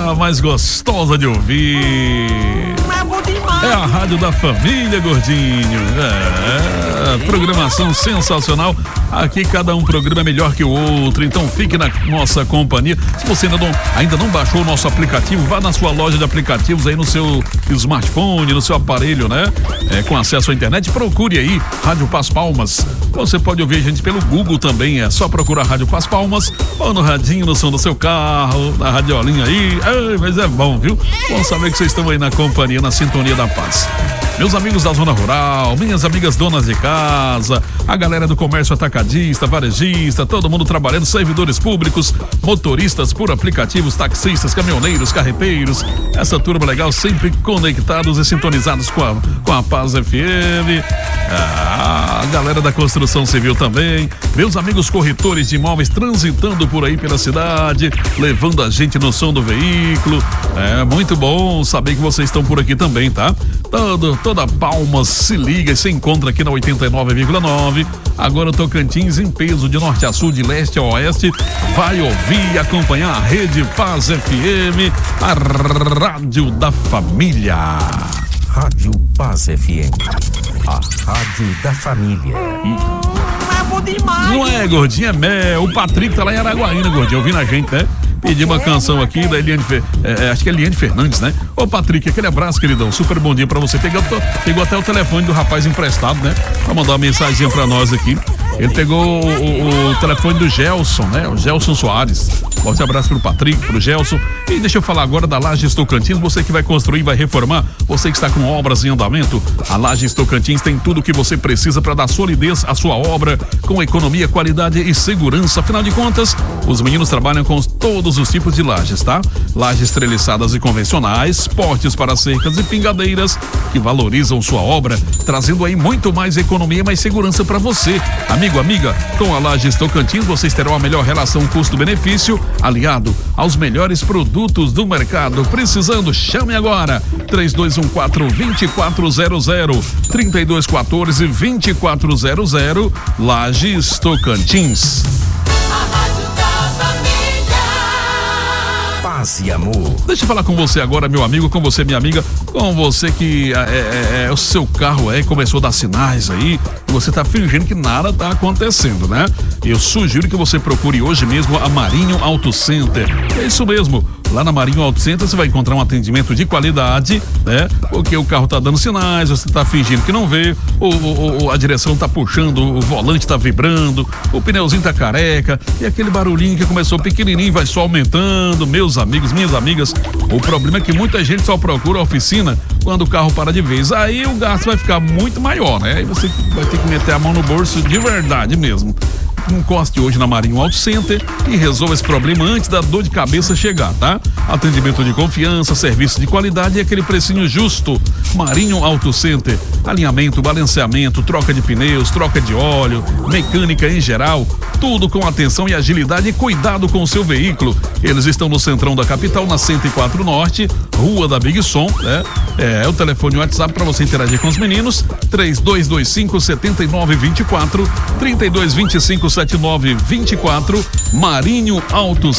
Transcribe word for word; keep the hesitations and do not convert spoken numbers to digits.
a mais gostosa de ouvir. É bom demais. É a rádio da família, gordinho. É, programação sensacional. Aqui cada um programa é melhor que o outro, então fique na nossa companhia. Se você ainda não, ainda não baixou o nosso aplicativo, vá na sua loja de aplicativos aí no seu smartphone, no seu aparelho, né? É, com acesso à internet, procure aí Rádio Paz Palmas. Você pode ouvir a gente pelo Google também, é só procurar Rádio Paz Palmas ou no radinho, no som do seu carro, na radiolinha aí. Ai, mas é bom, viu? Bom saber que vocês estão aí na companhia, na sintonia da paz. Meus amigos da zona rural, minhas amigas donas de casa, a galera do comércio atacadista, varejista, todo mundo trabalhando, servidores públicos, motoristas por aplicativos, taxistas, caminhoneiros, carreteiros, essa turma legal sempre conectados e sintonizados com a, com a Paz F M. Ah, a galera da construção civil também, meus amigos corretores de imóveis transitando por aí pela cidade, levando a gente no som do veículo. É muito bom saber que vocês estão por aqui também, tá? Todo, toda Palmas se liga e se encontra aqui na oitenta e nove vírgula nove. Agora Tocantins em peso de norte a sul, de leste a oeste. Vai ouvir e acompanhar a Rede Paz F M, a rádio da família. Rádio Paz F M, a rádio da família. Hum, é bom demais. Não é, gordinho, é mel. O Patrick tá lá em Araguaína, gordinho, ouvindo a gente, né? Pedi uma canção aqui da Eliane, é, acho que é Eliane Fernandes, né? Ô Patrick, aquele abraço, queridão, super bom dia pra você. Pegou, pegou até o telefone do rapaz emprestado, né? Pra mandar uma mensagem pra nós aqui. Ele pegou o, o, o telefone do Gelson, né? O Gelson Soares. Forte abraço pro Patrick, pro Gelson. E deixa eu falar agora da Lages Tocantins. Você que vai construir, vai reformar, você que está com obras em andamento, a Lages Tocantins tem tudo o que você precisa para dar solidez à sua obra, com economia, qualidade e segurança. Afinal de contas, os meninos trabalham com todos os tipos de lajes, tá? Lajes treliçadas e convencionais, portes para cercas e pingadeiras que valorizam sua obra, trazendo aí muito mais economia e mais segurança para você. Amigo, amiga, com a Lages Tocantins vocês terão a melhor relação custo-benefício, aliado aos melhores produtos do mercado. Precisando, chame agora, três dois um quatro, dois quatro zero zero, três dois um quatro, dois quatro zero zero, Lages Tocantins. Paz e amor. Deixa eu falar com você agora, meu amigo, com você, minha amiga, com você que é, é, é, o seu carro aí começou a dar sinais aí, e você tá fingindo que nada tá acontecendo, né? Eu sugiro que você procure hoje mesmo a Marinho Auto Center. É isso mesmo. Lá na Marinho Auto Center você vai encontrar um atendimento de qualidade, né? Porque o carro tá dando sinais, você tá fingindo que não vê, ou, ou, ou a direção tá puxando, o volante tá vibrando, o pneuzinho tá careca, e aquele barulhinho que começou pequenininho vai só aumentando. Meus amigos, minhas amigas, o problema é que muita gente só procura a oficina quando o carro para de vez. Aí o gasto vai ficar muito maior, né? Aí você vai ter que meter a mão no bolso de verdade mesmo. Encoste hoje na Marinho Auto Center e resolva esse problema antes da dor de cabeça chegar, tá? Atendimento de confiança, serviço de qualidade e aquele precinho justo. Marinho Auto Center, alinhamento, balanceamento, troca de pneus, troca de óleo, mecânica em geral, tudo com atenção e agilidade e cuidado com o seu veículo. Eles estão no centrão da capital, na cento e quatro Norte, Rua da Big Som, né? É o telefone e o WhatsApp para você interagir com os meninos, três dois dois cinco, sete nove dois quatro, três dois dois cinco, sete nove dois quatro, Marinho Auto